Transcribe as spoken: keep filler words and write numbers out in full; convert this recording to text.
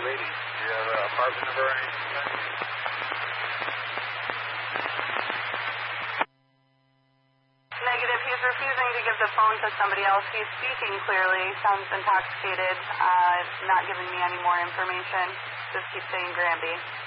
lady. Do you have an apartment number or anything? Negative. He's refusing to give the phone to somebody else. He's speaking clearly. Sounds intoxicated. Uh, not giving me any more information. Just keeps saying Granby.